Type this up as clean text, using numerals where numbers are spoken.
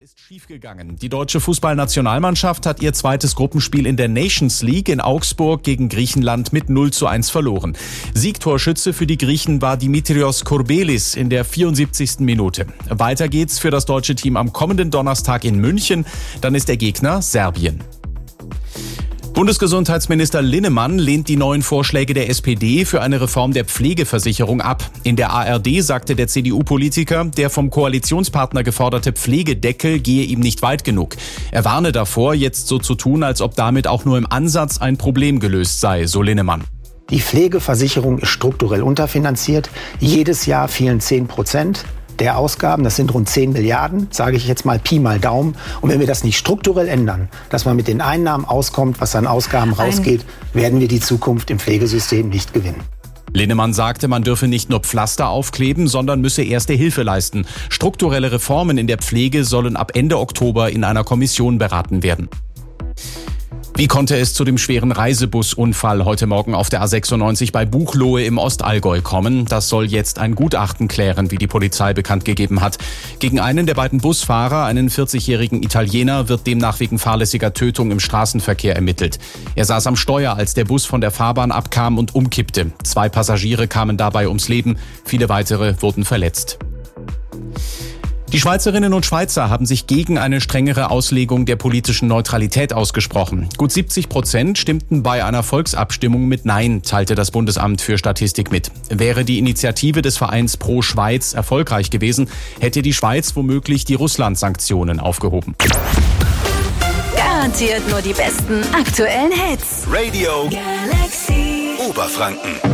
Ist schiefgegangen. Die deutsche Fußballnationalmannschaft hat ihr zweites Gruppenspiel in der Nations League in Augsburg gegen Griechenland mit 0:1 verloren. Siegtorschütze für die Griechen war Dimitrios Courbelis in der 74. Minute. Weiter geht's für das deutsche Team am kommenden Donnerstag in München. Dann ist der Gegner Serbien. Bundesgesundheitsminister Linnemann lehnt die neuen Vorschläge der SPD für eine Reform der Pflegeversicherung ab. In der ARD sagte der CDU-Politiker, der vom Koalitionspartner geforderte Pflegedeckel gehe ihm nicht weit genug. Er warne davor, jetzt so zu tun, als ob damit auch nur im Ansatz ein Problem gelöst sei, so Linnemann. Die Pflegeversicherung ist strukturell unterfinanziert. Jedes Jahr fehlen 10% der Ausgaben, das sind rund 10 Milliarden, sage ich jetzt mal Pi mal Daumen. Und wenn wir das nicht strukturell ändern, dass man mit den Einnahmen auskommt, was an Ausgaben rausgeht, werden wir die Zukunft im Pflegesystem nicht gewinnen. Linnemann sagte, man dürfe nicht nur Pflaster aufkleben, sondern müsse erste Hilfe leisten. Strukturelle Reformen in der Pflege sollen ab Ende Oktober in einer Kommission beraten werden. Wie konnte es zu dem schweren Reisebusunfall heute Morgen auf der A96 bei Buchloe im Ostallgäu kommen? Das soll jetzt ein Gutachten klären, wie die Polizei bekannt gegeben hat. Gegen einen der beiden Busfahrer, einen 40-jährigen Italiener, wird demnach wegen fahrlässiger Tötung im Straßenverkehr ermittelt. Er saß am Steuer, als der Bus von der Fahrbahn abkam und umkippte. 2 Passagiere kamen dabei ums Leben, viele weitere wurden verletzt. Die Schweizerinnen und Schweizer haben sich gegen eine strengere Auslegung der politischen Neutralität ausgesprochen. Gut 70% stimmten bei einer Volksabstimmung mit Nein, teilte das Bundesamt für Statistik mit. Wäre die Initiative des Vereins Pro Schweiz erfolgreich gewesen, hätte die Schweiz womöglich die Russland-Sanktionen aufgehoben. Garantiert nur die besten aktuellen Hits. Radio Galaxy Oberfranken.